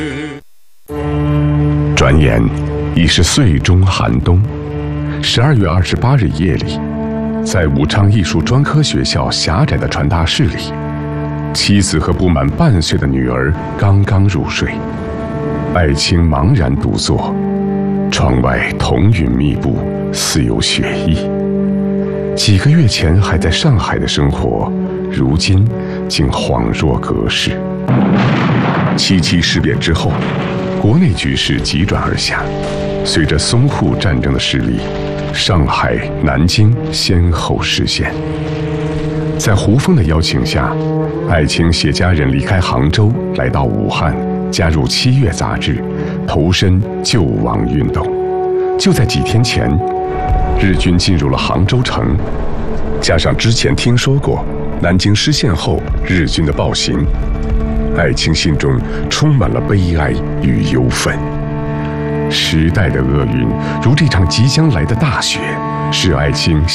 转眼已是岁中寒冬。12月28日夜里，在武昌艺术专科学校狭窄的传达室里，妻子和不满半岁的女儿刚刚入睡，艾青茫然独坐，窗外彤云密布，似有雪意。几个月前还在上海的生活，如今竟恍若隔世。七七事变之后，国内局势急转而下，随着淞沪战争的失利，上海、南京先后失陷。在胡风的邀请下，艾青携家人离开杭州，来到武汉，加入《七月》杂志，投身救亡运动。就在几天前，日军进入了杭州城，加上之前听说过南京失陷后日军的暴行，艾青心中充满了悲哀与忧愤。时代的厄运如这场即将来的大雪，使艾青